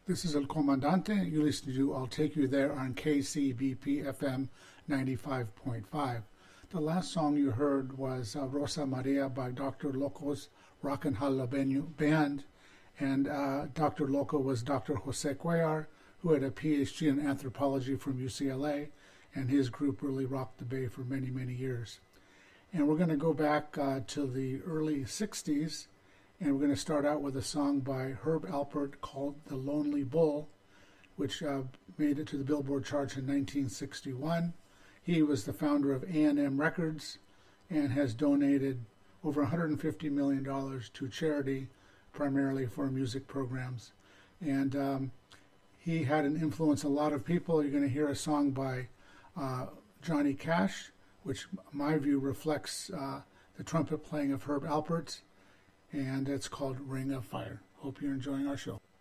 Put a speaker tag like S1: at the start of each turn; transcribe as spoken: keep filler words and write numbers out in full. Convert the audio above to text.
S1: This is El Comandante. You listen to I'll Take You There on K C B P F M ninety-five point five. The last song you heard was uh, Rosa Maria by Doctor Loco's Rockin' Jalapeño Band. And uh, Doctor Loco was Doctor Jose Cuellar, who had a P H D in anthropology from U C L A, and his group really rocked the Bay for many, many years. And we're going to go back uh, to the early sixties, and we're going to start out with a song by Herb Alpert called The Lonely Bull, which uh, made it to the Billboard charts in nineteen sixty-one. He was the founder of A and M Records and has donated over one hundred fifty million dollars to charity, primarily for music programs. And um, he had an influence on a lot of people. You're going to hear a song by uh, Johnny Cash, which in my view reflects uh, the trumpet playing of Herb Alpert, and it's called Ring of Fire. Hope you're enjoying our show.